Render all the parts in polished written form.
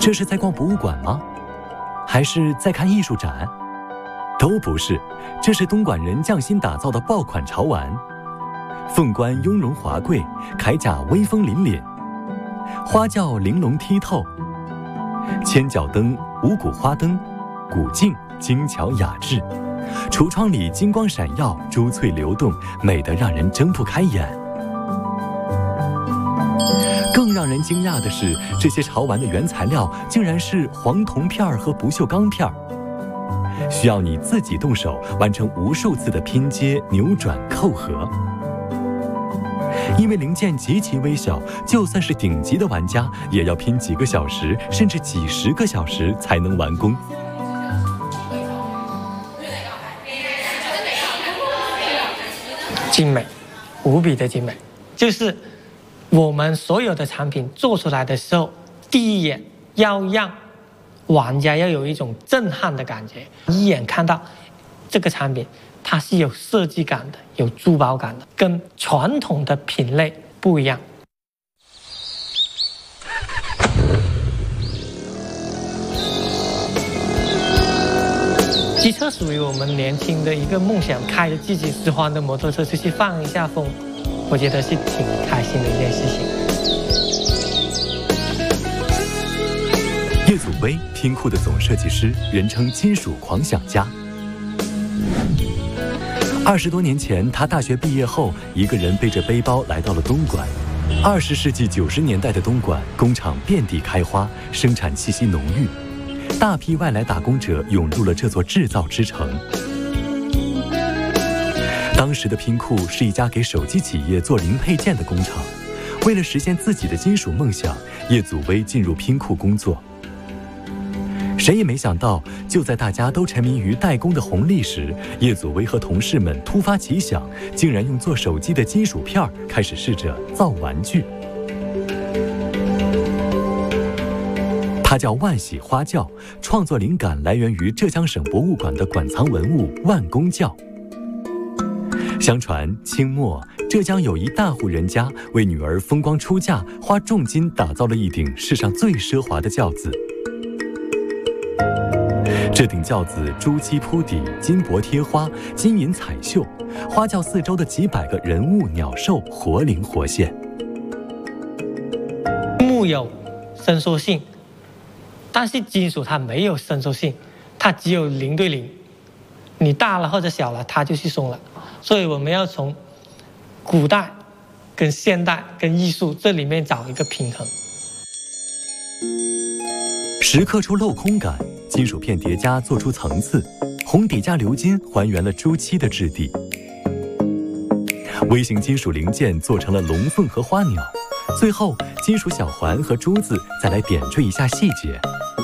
这是在逛博物馆吗？还是在看艺术展？都不是，这是东莞人匠心打造的爆款潮玩。凤冠雍容华贵，铠甲威风凛凛，花轿玲珑剔透，千角灯、五谷花灯，古镜精巧雅致，橱窗里金光闪耀，珠翠流动，美得让人睁不开眼。更让人惊讶的是，这些潮玩的原材料竟然是黄铜片和不锈钢片，需要你自己动手完成无数次的拼接、扭转、扣合。因为零件极其微小，就算是顶级的玩家，也要拼几个小时，甚至几十个小时才能完工。 精美，无比的精美，就是我们所有的产品做出来的时候，第一眼要让玩家要有一种震撼的感觉，一眼看到这个产品它是有设计感的，有珠宝感的，跟传统的品类不一样。机车属于我们年轻的一个梦想，开着自己喜欢的摩托车出去放一下风，我觉得是挺开心的一件事情。 叶祖威，拼库的总设计师，人称金属狂想家。20多年前，他大学毕业后，一个人背着背包来到了东莞。20世纪90年代的东莞，工厂遍地开花，生产气息浓郁，大批外来打工者涌入了这座制造之城。当时的拼库是一家给手机企业做零配件的工厂。为了实现自己的金属梦想，叶祖威进入拼库工作。谁也没想到，就在大家都沉迷于代工的红利时，叶祖威和同事们突发奇想，竟然用做手机的金属片开始试着造玩具。它叫万喜花轿，创作灵感来源于浙江省博物馆的馆藏文物万公轿。相传清末，浙江有一大户人家为女儿风光出嫁，花重金打造了一顶世上最奢华的轿子。这顶轿子朱漆铺底，金箔贴花，金银彩绣，花轿四周的几百个人物鸟兽活灵活现。 木有伸缩性，但是金属它没有伸缩性，它只有0对0，你大了或者小了，它就是松了。所以我们要从古代跟现代跟艺术这里面找一个平衡， 蚀刻出镂空感，金属片叠加做出层次，红底加鎏金还原了朱漆的质地。微型金属零件做成了龙凤和花鸟，最后金属小环和珠子再来点缀一下细节。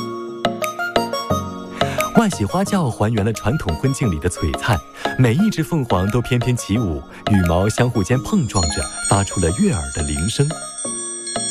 万喜花轿还原了传统婚庆里的璀璨，每一只凤凰都翩翩起舞，羽毛相互间碰撞着，发出了悦耳的铃声。